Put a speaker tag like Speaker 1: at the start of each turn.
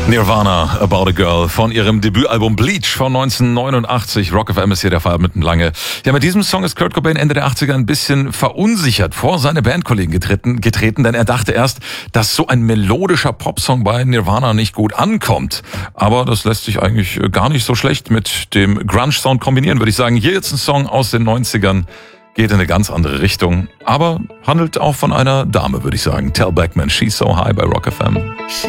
Speaker 1: Nirvana, About a Girl, von ihrem Debütalbum Bleach von 1989. Rock FM ist hier der Fall mitten lange. Ja, mit diesem Song ist Kurt Cobain Ende der 80er ein bisschen verunsichert vor seine Bandkollegen getreten, denn er dachte erst, dass so ein melodischer Popsong bei Nirvana nicht gut ankommt. Aber das lässt sich eigentlich gar nicht so schlecht mit dem Grunge-Sound kombinieren, würde ich sagen. Hier jetzt ein Song aus den 90ern. Geht in eine ganz andere Richtung, aber handelt auch von einer Dame, würde ich sagen. Tell Beckman, She's So High bei Rock FM.